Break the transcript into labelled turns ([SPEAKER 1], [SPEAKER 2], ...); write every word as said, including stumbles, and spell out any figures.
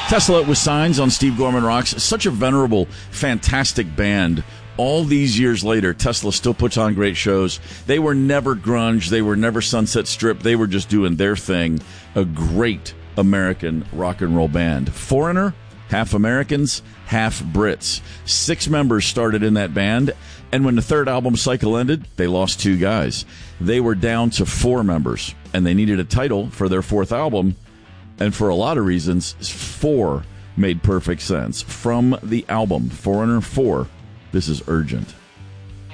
[SPEAKER 1] Tesla with Signs on Steve Gorman Rocks. Such a venerable, fantastic band. All these years later, Tesla still puts on great shows. They were never grunge. They were never Sunset Strip. They were just doing their thing. A great American rock and roll band. Foreigner, half Americans, half Brits. Six members started in that band, and when the third album cycle ended, they lost two guys. They were down to four members, and they needed a title for their fourth album. And for a lot of reasons, four made perfect sense. From the album Foreigner four, this is Urgent.